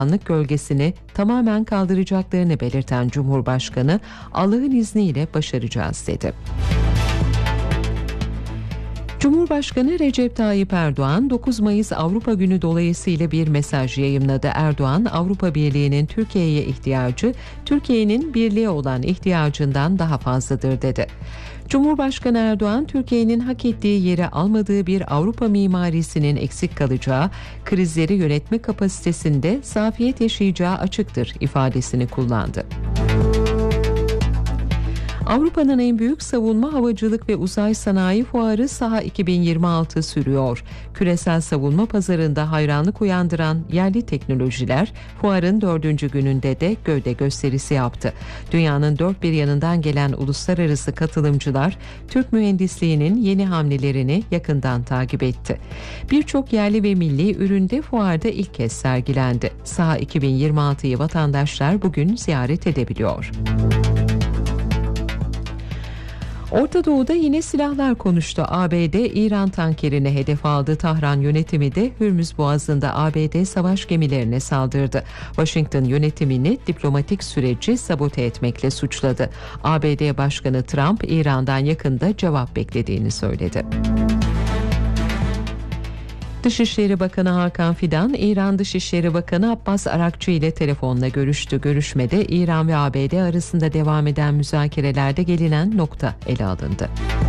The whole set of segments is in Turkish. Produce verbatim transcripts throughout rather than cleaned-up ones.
Anlık gölgesini tamamen kaldıracaklarını belirten Cumhurbaşkanı, Allah'ın izniyle başaracağız dedi. Cumhurbaşkanı Recep Tayyip Erdoğan, dokuz Mayıs Avrupa Günü dolayısıyla bir mesaj yayımladı. Erdoğan, Avrupa Birliği'nin Türkiye'ye ihtiyacı, Türkiye'nin birliğe olan ihtiyacından daha fazladır dedi. Cumhurbaşkanı Erdoğan, Türkiye'nin hak ettiği yeri almadığı bir Avrupa mimarisinin eksik kalacağı, krizleri yönetme kapasitesinde zafiyet yaşayacağı açıktır ifadesini kullandı. Avrupa'nın en büyük savunma, havacılık ve uzay sanayi fuarı SAHA iki bin yirmi altı sürüyor. Küresel savunma pazarında hayranlık uyandıran yerli teknolojiler fuarın dördüncü gününde de gövde gösterisi yaptı. Dünyanın dört bir yanından gelen uluslararası katılımcılar Türk mühendisliğinin yeni hamlelerini yakından takip etti. Birçok yerli ve milli ürün de fuarda ilk kez sergilendi. SAHA iki bin yirmi altıyı vatandaşlar bugün ziyaret edebiliyor. Orta Doğu'da yine silahlar konuştu. A B D, İran tankerini hedef aldı. Tahran yönetimi de Hürmüz Boğazı'nda A B D savaş gemilerine saldırdı. Washington yönetimini diplomatik süreci sabote etmekle suçladı. A B D Başkanı Trump, İran'dan yakında cevap beklediğini söyledi. Dışişleri Bakanı Hakan Fidan, İran Dışişleri Bakanı Abbas Arakçı ile telefonla görüştü. Görüşmede İran ve A B D arasında devam eden müzakerelerde gelinen nokta ele alındı.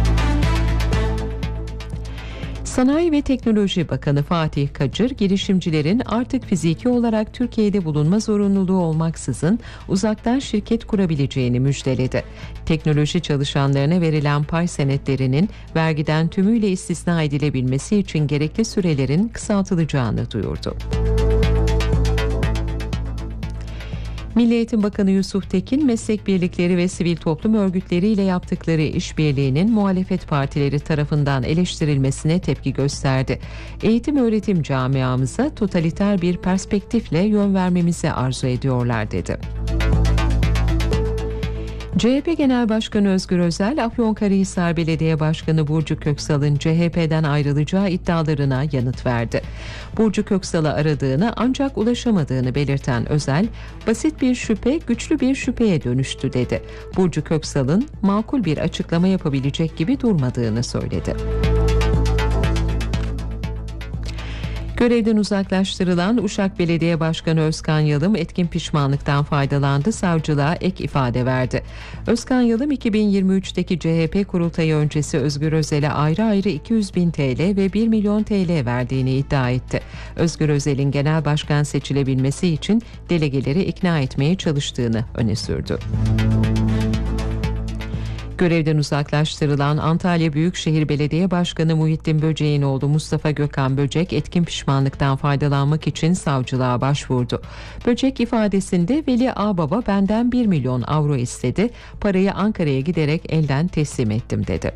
Sanayi ve Teknoloji Bakanı Fatih Kacır, girişimcilerin artık fiziki olarak Türkiye'de bulunma zorunluluğu olmaksızın uzaktan şirket kurabileceğini müjdeledi. Teknoloji çalışanlarına verilen pay senetlerinin vergiden tümüyle istisna edilebilmesi için gerekli sürelerin kısaltılacağını duyurdu. Milli Eğitim Bakanı Yusuf Tekin, meslek birlikleri ve sivil toplum örgütleriyle yaptıkları işbirliğinin muhalefet partileri tarafından eleştirilmesine tepki gösterdi. Eğitim öğretim camiamıza totaliter bir perspektifle yön vermemizi arzu ediyorlar dedi. C H P Genel Başkanı Özgür Özel, Afyonkarahisar Belediye Başkanı Burcu Köksal'ın C H P'den ayrılacağı iddialarına yanıt verdi. Burcu Köksal'ı aradığını ancak ulaşamadığını belirten Özel, basit bir şüphe güçlü bir şüpheye dönüştü dedi. Burcu Köksal'ın makul bir açıklama yapabilecek gibi durmadığını söyledi. Görevden uzaklaştırılan Uşak Belediye Başkanı Özkan Yalım etkin pişmanlıktan faydalandı, savcılığa ek ifade verdi. Özkan Yalım iki bin yirmi üçteki C H P kurultayı öncesi Özgür Özel'e ayrı ayrı iki yüz bin T L ve bir milyon T L verdiğini iddia etti. Özgür Özel'in genel başkan seçilebilmesi için delegeleri ikna etmeye çalıştığını öne sürdü. Görevden uzaklaştırılan Antalya Büyükşehir Belediye Başkanı Muhittin Böcek'in oğlu Mustafa Gökhan Böcek etkin pişmanlıktan faydalanmak için savcılığa başvurdu. Böcek ifadesinde Veli Ağbaba benden bir milyon avro istedi, parayı Ankara'ya giderek elden teslim ettim dedi.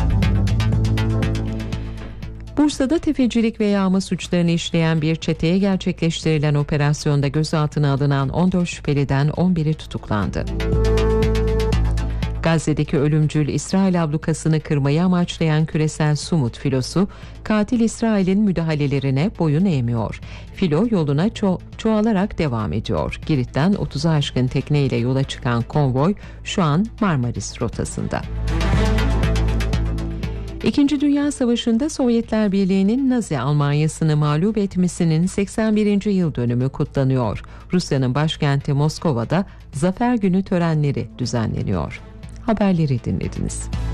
Bursa'da tefecilik ve yağma suçlarını işleyen bir çeteye gerçekleştirilen operasyonda gözaltına alınan on dört şüpheliden on biri tutuklandı. Gazze'deki ölümcül İsrail ablukasını kırmayı amaçlayan küresel Sumut filosu, katil İsrail'in müdahalelerine boyun eğmiyor. Filo yoluna ço- çoğalarak devam ediyor. Girit'ten otuza aşkın tekneyle yola çıkan konvoy şu an Marmaris rotasında. İkinci Dünya Savaşı'nda Sovyetler Birliği'nin Nazi Almanyası'nı mağlup etmesinin seksen birinci yıl dönümü kutlanıyor. Rusya'nın başkenti Moskova'da Zafer Günü törenleri düzenleniyor. Haberleri dinlediniz.